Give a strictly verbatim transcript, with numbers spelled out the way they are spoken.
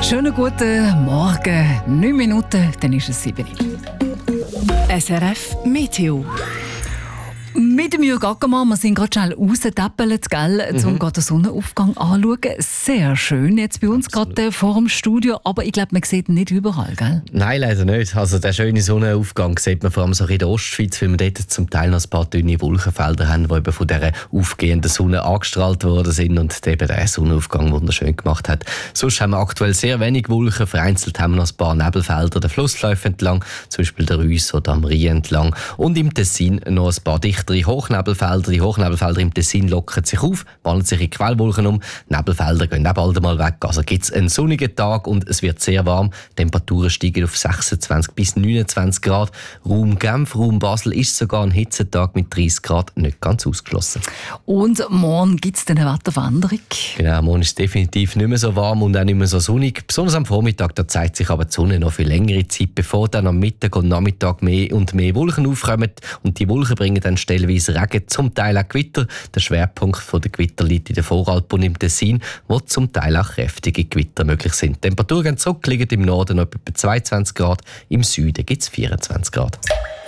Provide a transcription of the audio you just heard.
Schönen guten Morgen. Neun Minuten, dann ist es sieben. S R F Meteo. Mit dem Jürg Ackermann, wir sind gerade schnell rausgetäppelt, gell, mhm. um den Sonnenaufgang anzuschauen. Sehr schön jetzt bei uns gerade vor dem Studio, aber ich glaube, man sieht ihn nicht überall, gell? Nein, leider nicht. Also den schönen Sonnenaufgang sieht man vor allem so in der Ostschweiz, weil wir dort zum Teil noch ein paar dünne Wolkenfelder haben, die eben von dieser aufgehenden Sonne angestrahlt worden sind und eben den Sonnenaufgang wunderschön gemacht hat. Sonst haben wir aktuell sehr wenig Wolken, vereinzelt haben wir noch ein paar Nebelfelder den Flussläufen entlang, zum Beispiel der Reuss oder am Rhein entlang, und im Tessin noch ein paar dichtere Hochnebelfelder. Die Hochnebelfelder im Tessin lockern sich auf, wandeln sich in Quellwolken um. Die Nebelfelder gehen auch bald mal weg. Also gibt es einen sonnigen Tag und es wird sehr warm. Die Temperaturen steigen auf sechsundzwanzig bis neunundzwanzig Grad. Raum Genf, Raum Basel ist sogar ein Hitzetag mit dreißig Grad nicht ganz ausgeschlossen. Und morgen gibt es eine Wetterwanderung? Genau, morgen ist es definitiv nicht mehr so warm und auch nicht mehr so sonnig. Besonders am Vormittag, da zeigt sich aber die Sonne noch für längere Zeit, bevor dann am Mittag und Nachmittag mehr und mehr Wolken aufkommen. Und die Wolken bringen dann stellenweise Regen, zum Teil auch Gewitter. Der Schwerpunkt der Gewitter liegt in der Voralpen und im Tessin, wo zum Teil auch kräftige Gewitter möglich sind. Die Temperaturen gehen zurück, liegen im Norden noch etwa zweiundzwanzig Grad, im Süden gibt es vierundzwanzig Grad.